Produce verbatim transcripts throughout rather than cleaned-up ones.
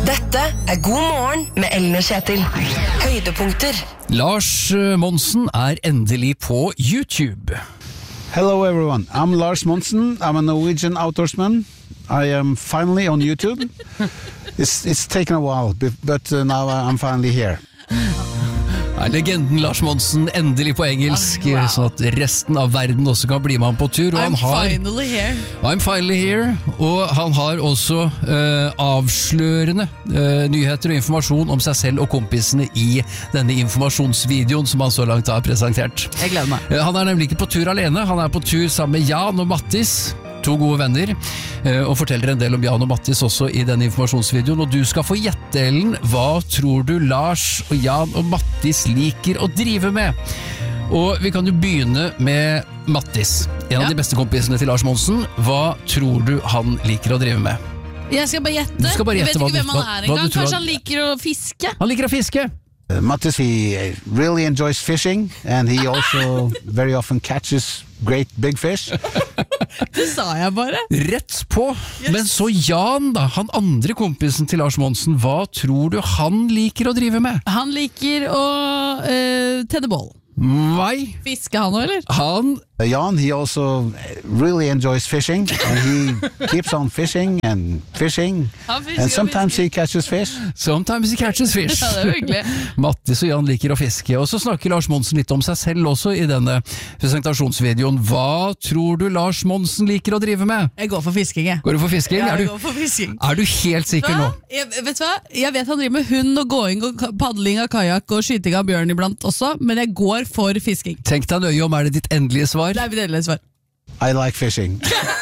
Dette er God morgen med Ellen og Kjetil. Høydepunkter. Lars Monsen er endelig på YouTube. Hello everyone, I'm Lars Monsen. I'm a Norwegian outdoorsman. I am finally on YouTube. It's, it's taken a while, but uh, now I'm finally here. Er legenden Lars Monsen endelig på engelsk, oh, wow. sånn at resten av verden også kan bli med ham på tur. Og I'm han har, finally here. I'm finally here. Og han har også uh, avslørende uh, nyheter og informasjon om seg selv og kompisene i denne informasjonsvideoen som han så langt har presentert. Jeg gleder meg. Uh, han er nemlig ikke på tur alene, han er på tur sammen med Jan og Mattis. To gode venner, og forteller en del om Jan og Mattis også i denne informasjonsvideoen. Og du skal få gjette, Ellen, hva tror du Lars og Jan og Mattis liker å drive med? Og vi kan jo begynne med Mattis, en av ja. de beste kompisene til Lars Monsen. Hva tror du han liker å drive med? Jeg skal bare gjette. Du skal bare gjette jeg vet hva ikke du- hvem han hva- er hva du engang. tror Kanskje han- han liker å fiske? Han liker å fiske. Uh, Mattis, he really enjoys fishing, and he also very often catches great big fish. Det sa jeg bare. Rett på. Men så Jan da, han andre kompisen til Lars Monsen, hva tror du han liker å drive med? Han liker å uh, tenne bål. Nei, Fiske han også, eller? han Uh, Jan, he also really enjoys fishing, and he keeps on fishing and fishing, Han fisker and og sometimes fisker. he catches fish. Sometimes he catches fish. Ja, det er jo hyggelig. Mattis og Jan liker å fiske, og så snakker Lars Monsen litt om seg selv også i denne presentasjonsvideoen. Hva tror du Lars Monsen liker å drive med? Jeg går for fisking, jeg. Går du for fisking? Ja, er, jeg du, går for fisking. er du helt sikker nå? Hva? Jeg, vet du hva? Jeg vet han driver med hund og gåing og ka- padling av kajak og skyting av bjørn iblant også, men jeg går for fisking. Tenk deg nøye om, er det ditt endelige svar? Det er mitt endelige svar. I like fishing.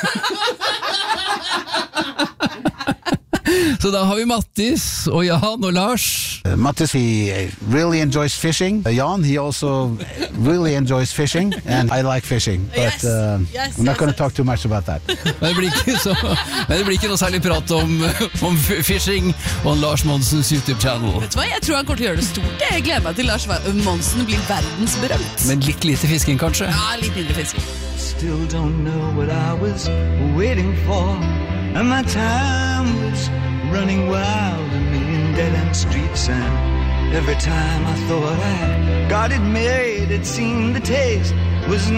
Så da har vi Mattis og Jan og Lars. Uh, Mattis, he really enjoys fishing. Uh, Jan, he also really enjoys fishing, and I like fishing. But Yes, uh, yes, we're not yes, going to yes. talk too much about that. Men det blir ikke, så, men det blir ikke noe særlig prat om, om f- fishing og Lars Monsens YouTube-channel. Vet du hva? Jeg tror han kommer til å gjøre det stort. Jeg gleder meg til Lars Monsen blir verdensberømt. Men litt lite fisking kanskje? Ja, litt mindre fisking. Still don't know what I was waiting for, and my time was running wild, a million dead-end streets, and every time I thought I got it made, it seemed the taste was